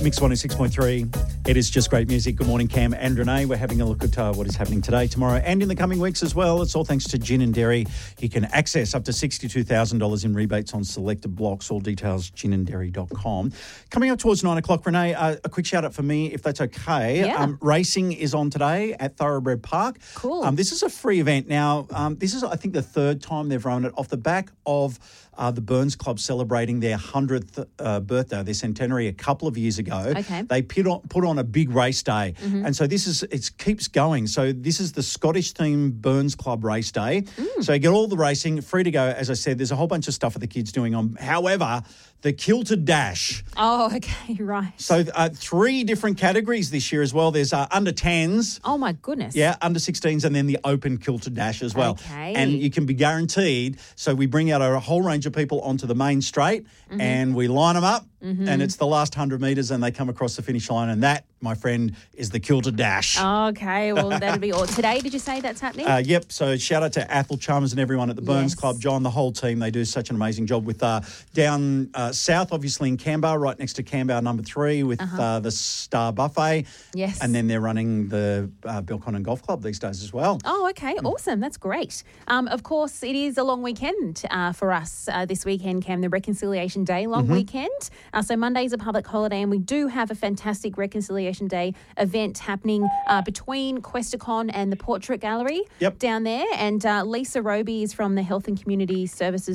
Mix 106.3. It is just great music. Good morning, Cam and Renee. We're having a look at what is happening today, tomorrow, and in the coming weeks as well. It's all thanks to Gin and Dairy. You can access up to $62,000 in rebates on selected blocks. All details, ginanddairy.com. Coming up towards 9 o'clock, Renee, a quick shout out for me, if that's okay. Yeah. Racing is on today at Thoroughbred Park. Cool. This is a free event. Now, this is, I think, the third time they've run it off the back of the Burns Club celebrating their 100th birthday, their centenary, a couple of years ago. Okay. They put on a big race day. Mm-hmm. And so it keeps going. So this is the Scottish-themed Burns Club race day. So you get all the racing, free to go. As I said, there's a whole bunch of stuff for the kids doing on. However, the Kilted Dash. Oh, okay, right. So 3 different categories this year as well. There's under 10s. Oh, my goodness. Yeah, under 16s, and then the open Kilted Dash as well. Okay. And you can be guaranteed. So we bring out a whole range of people onto the main straight and we line them up and it's the last 100 metres and they come across the finish line, and that, my friend, is the Kilted Dash. Okay, well, that'll be all. Today, did you say that's happening? Yep, so shout out to Athel Chalmers and everyone at the Burns Yes. Club, John, the whole team. They do such an amazing job with down south, obviously in Canberra, right next to Canberra number 3 with the Star Buffet. Yes. And then they're running the Belconnen Golf Club these days as well. Oh, okay. Awesome. That's great. Of course, it is a long weekend for us this weekend, Cam, the Reconciliation Day, long weekend. So Monday's a public holiday, and we do have a fantastic Reconciliation Day event happening between Questacon and the Portrait Gallery Yep. down there. And Lisa Roby is from the Health and Community Services